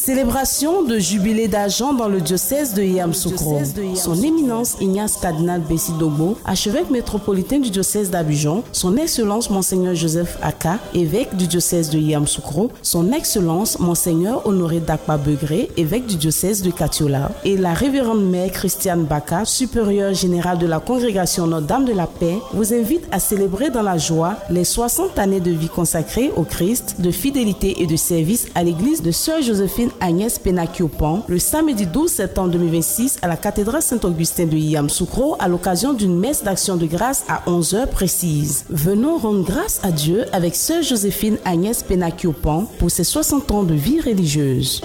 Célébration de jubilé d'argent dans le diocèse de Yamoussoukro. Son éminence Ignace Cardinal Bessidogbo, archevêque métropolitain du diocèse d'Abidjan, son excellence Monseigneur Joseph Aka, évêque du diocèse de Yamoussoukro, son excellence Monseigneur Honoré Dakpa Begré, évêque du diocèse de Katiola, et la révérende mère Christiane Baka, supérieure générale de la congrégation Notre-Dame de la Paix, vous invite à célébrer dans la joie les 60 années de vie consacrées au Christ, de fidélité et de service à l'église de Sœur Joséphine Agnès Penakiopan, le samedi 12 septembre 2026 à la cathédrale Saint-Augustin de Yamoussoukro à l'occasion d'une messe d'action de grâce à 11h précises. Venons rendre grâce à Dieu avec Sœur Joséphine Agnès Penakiopan pour ses 60 ans de vie religieuse.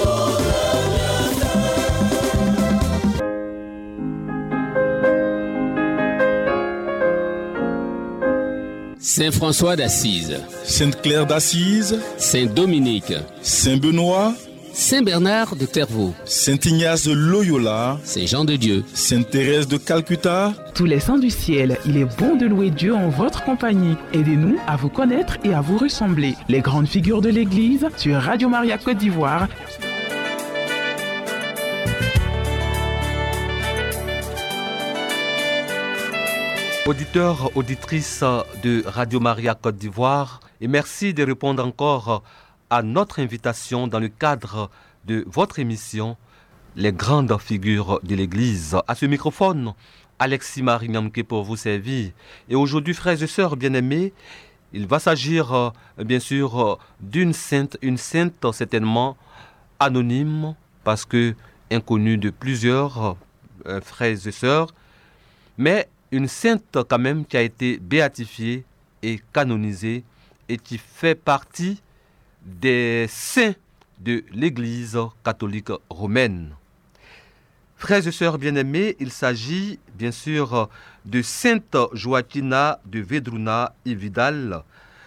Saint François d'Assise, Sainte Claire d'Assise, Saint Dominique, Saint Benoît, Saint Bernard de Clairvaux, Saint Ignace de Loyola, Saint Jean de Dieu, Sainte Thérèse de Calcutta. Tous les saints du ciel, il est bon de louer Dieu en votre compagnie. Aidez-nous à vous connaître et à vous ressembler. Les grandes figures de l'Église sur Radio Maria Côte d'Ivoire. Auditeurs, auditrices de Radio Maria Côte d'Ivoire, et merci de répondre encore à notre invitation dans le cadre de votre émission Les grandes figures de l'Église. À ce microphone, Alexis Marie Nyamke pour vous servir. Et aujourd'hui, frères et sœurs bien-aimés, il va s'agir bien sûr d'une sainte, une sainte certainement anonyme, parce que inconnue de plusieurs frères et sœurs, mais une sainte quand même qui a été béatifiée et canonisée et qui fait partie des saints de l'Église catholique romaine. Frères et sœurs bien-aimés, il s'agit bien sûr de Sainte Joaquina de Vedruna y Vidal,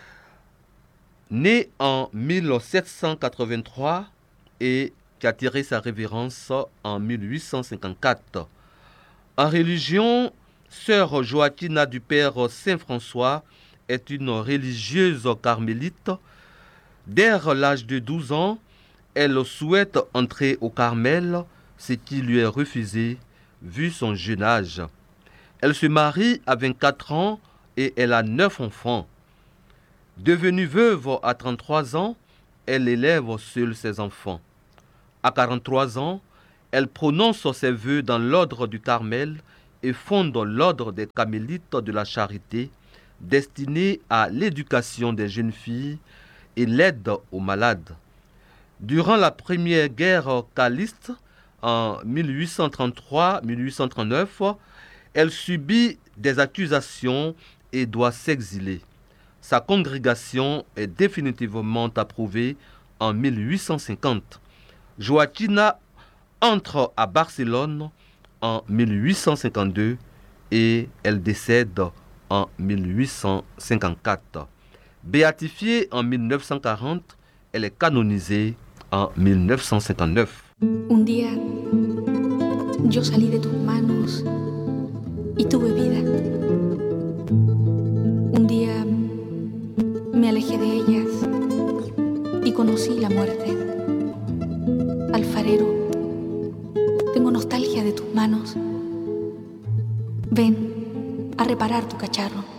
née en 1783 et qui a tiré sa révérence en 1854. En religion, Sœur Joaquina du Père Saint-François est une religieuse carmélite. Dès l'âge de 12 ans, elle souhaite entrer au Carmel, ce qui lui est refusé vu son jeune âge. Elle se marie à 24 ans et elle a 9 enfants. Devenue veuve à 33 ans, elle élève seule ses enfants. À 43 ans, elle prononce ses vœux dans l'ordre du Carmel et fonde l'ordre des Carmélites de la Charité, destiné à l'éducation des jeunes filles et l'aide aux malades. Durant la première guerre carliste, en 1833-1839, elle subit des accusations et doit s'exiler. Sa congrégation est définitivement approuvée en 1850. Joaquina entre à Barcelone en 1852 et elle décède en 1854. Béatifiée en 1940, elle est canonisée en 1959. Un día yo salí de tus manos y tuve vida. Un día me alejé de ellas y conocí la muerte. Alfarero, tengo nostalgia de tus manos. Ven a reparar tu cacharro.